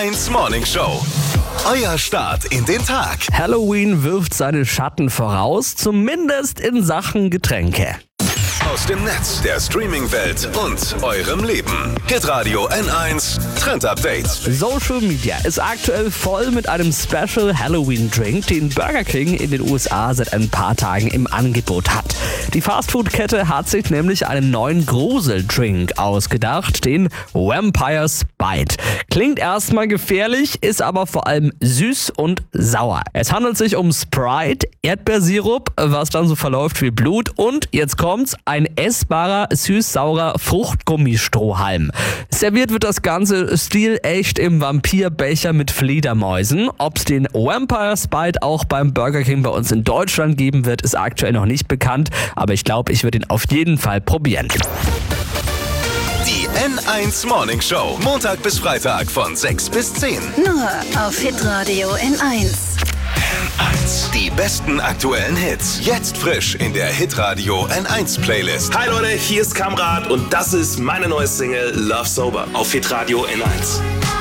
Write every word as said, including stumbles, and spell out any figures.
eins Morning Show. Euer Start in den Tag. Halloween wirft seine Schatten voraus, zumindest in Sachen Getränke. Aus dem Netz, der Streaming-Welt und eurem Leben. Hitradio N eins Trend Update. Social Media ist aktuell voll mit einem Special Halloween-Drink, den Burger King in den U S A seit ein paar Tagen im Angebot hat. Die Fastfood-Kette hat sich nämlich einen neuen Gruseldrink ausgedacht, den Vampire's Bite. Klingt erstmal gefährlich, ist aber vor allem süß und sauer. Es handelt sich um Sprite, Erdbeersirup, was dann so verläuft wie Blut und, jetzt kommt's, ein essbarer, süß-saurer Fruchtgummistrohhalm. Serviert wird das Ganze stilecht im Vampirbecher mit Fledermäusen. Ob es den Vampire's Bite auch beim Burger King bei uns in Deutschland geben wird, ist aktuell noch nicht bekannt, aber ich glaube, ich würde ihn auf jeden Fall probieren. Die N eins Morning Show. Montag bis Freitag von sechs bis zehn. Nur auf Hitradio N eins. N eins. Die besten aktuellen Hits. Jetzt frisch in der Hitradio N eins Playlist. Hi Leute, hier ist Kamrat und das ist meine neue Single Love Sober auf Hitradio N eins.